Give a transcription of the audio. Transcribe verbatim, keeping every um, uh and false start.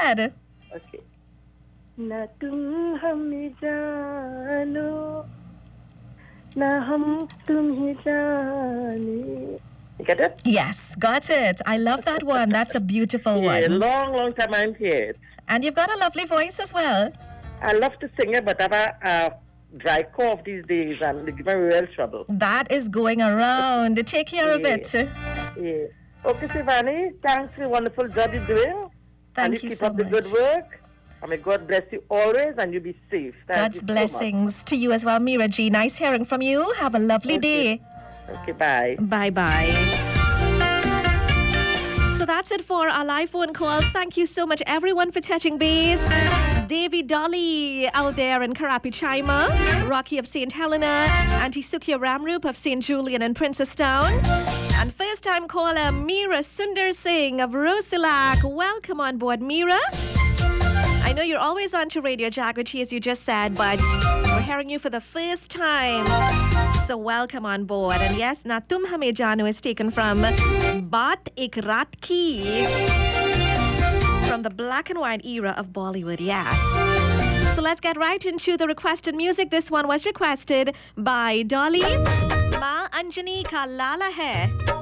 ahead. Okay. Na tum hame jano, na hum tumhe jaane. You get it? Yes, got it. I love that one. That's a beautiful Yeah, one. long, long time I'm here. And you've got a lovely voice as well. I love to sing it, but I have a uh, dry cough these days and it gives me real trouble. That is going around. Take care of Yeah. it. Yeah. Okay, Shivani, thanks for the wonderful job you're doing. Thank and you you keep so up the much. good work. And may God bless you always and you be safe. Thank God's you so blessings to you as well, Mira G. Nice hearing from you. Have a lovely Okay. day. much. Okay, bye. Bye bye. So that's it for our live phone calls. Thank you so much, everyone, for touching base. Davy Dolly out there in Karapi Chaima, Rocky of Saint Helena, Auntie Sukhya Ramrup of Saint Julian and Princestown, and first time caller Meera Sundar Singh of Rosilak. Welcome on board, Meera. I know you're always on to Radio Jagriti, as you just said, but we're hearing you for the first time. So welcome on board. And yes, Na Tum Hame Jano is taken from Baat Ek Raat Ki, from the black and white era of Bollywood, yes. So let's get right into the requested music. This one was requested by Dolly. Ma Anjani Ka Lala Hai.